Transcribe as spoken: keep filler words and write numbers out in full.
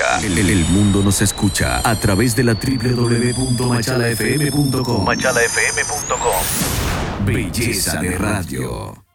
escucha. El, el mundo nos escucha a través de la doble u doble u doble u punto machala f m punto com. machala f m punto com. Belleza de radio.